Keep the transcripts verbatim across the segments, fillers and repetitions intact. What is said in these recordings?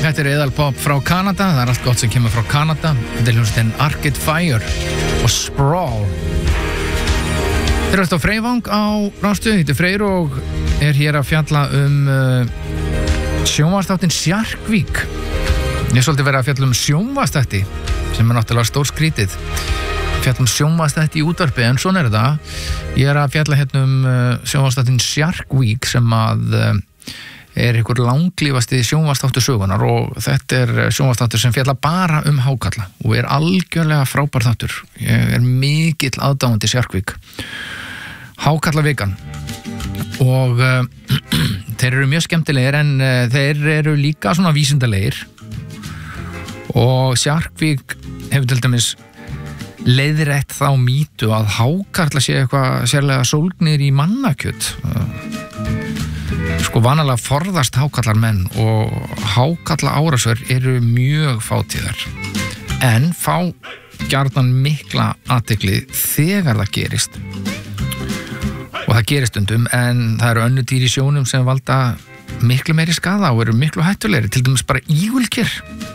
Þetta er eðalpop frá Kanada, það er allt gott sem kemur frá Kanada. Þetta er hljómsveitin Arcade Fire og Sprawl. Þeir eru á Freyvang á Ráðstöð, þetta er Freyr og er hér að fjalla um uh, sjónvarpsþáttinn Sjarkvík. Ég er svolítið verið að fjalla um sjónvarpsþætti, sem er náttúrulega stór skrítið. Fjalla um sjónvarpsþætti í útvarpi, en svona er þetta. Ég er að fjalla hérna um uh, sjónvarpsþáttinn Sjarkvík sem að uh, er einhver langlífasti sjónvarpsþáttur sögunar og þetta er sjónvarpsþáttur sem fjalla bara um hákarla og er algjörlega frábær þáttur. Ég er mikill aðdáandi Sjarkvík. Hákarlavikan og uh, þeir eru mjög skemmtilegir en uh, þeir eru líka svona vísindalegir og Sjarkvík hefur til dæmis leiðrétt þá mýtu að hákarla sé eitthvað sérlega sólgnir í mannakjöt. Sko vanalega forðast hákarlar menn og hákarla árásur eru mjög fátíðar en fá gjarnan mikla athygli þegar það gerist og það gerist stundum en það eru önnur dýr í sjónum sem valda miklu meiri skaða og eru miklu hættulegri, til dæmis bara ígulker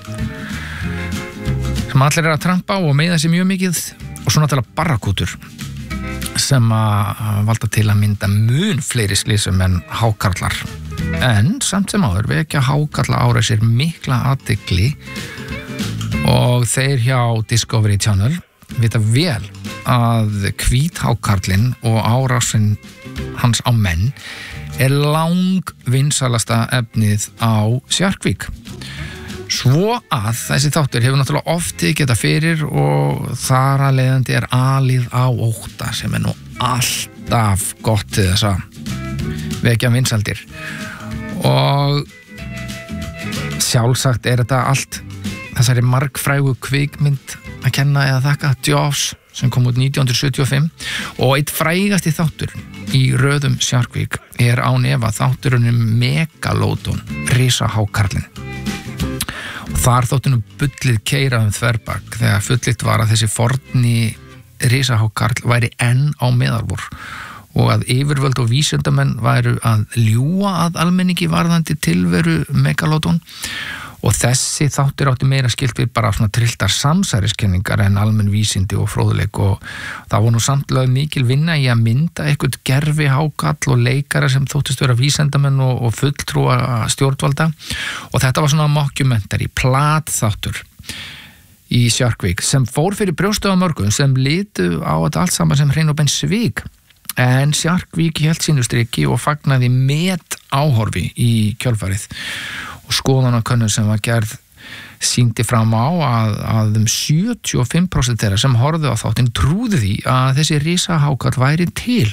sem allir eru að trampa og meiða sig mjög mikið og svo náttúrulega barrakútur sem að valda til að mynda mun fleiri slysum en hákarlar. En samt sem áður vekja hákarla árásir mikla athygli og þeir hjá Discovery Channel vita vel að hvíthákarlinn og árásin hans á menn er langvinsælasta efnið á Sjarkvík. Svo að þessi þáttur hefur náttúrulega oft tekið þetta fyrir og þar að leiðandi er alið á ótta sem er nú alltaf gott til þess að vekja vinsældir. Og sjálfsagt er þetta allt þessari margfrægu kvikmynd að kenna eða þakka, Jaws, sem kom út nítján hundruð sjötíu og fimm og eitt frægasti þáttur í röðum Sjarkvík er án efa þátturinn Megalodon, risahákarlinn. Þar þótti nú bullið keyra um þverbak þegar fullyrt var að þessi forni risahákarl væri enn á meðalvor og að yfirvöld og vísindamenn væru að ljúga að almenningi varðandi tilveru Megalodon og þessi þáttir átti meira skilt við bara svona trilltar samsæriskenningar en almenn vísindi og fróðleik og það var nú samtlega mikil vinna í að mynda eitthvað gerfi hákarl og leikara sem þóttist vera vísindamenn og, og fulltrúa stjórnvalda og þetta var svona mockumentary, platþáttur í Sjarkvík sem fór fyrir brjóstu á mörgum sem litu á þetta allt saman sem hrein og bein svik en Sjarkvík hélt sínu striki og fagnaði met áhorfi í kjölfarið og skoðanakönnun sem var gerð sýndi fram á að, að um sjötíu og fimm prósent þeirra sem horfðu á þáttinn trúðu því að þessi risahákarl væri til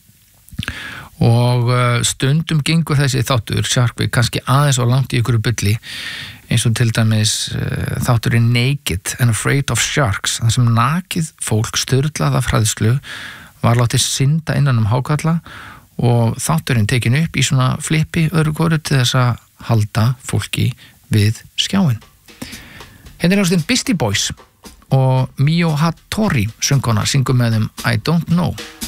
og stundum gengur þessi þáttur Sjarkvík kannski aðeins og langt í ykkur bulli eins og til dæmis þátturinn Naked and Afraid of Sharks þar sem nakið fólk sturlaða fræðslu var látið synda innan um hákarla og þátturinn tekin upp í svona flippi öðru hvoru til þess að halda fólki við skjáin. Hérna er hljómsveitin Beastie Boys og Mio Hattori söngkona syngur með þeim I Don't Know.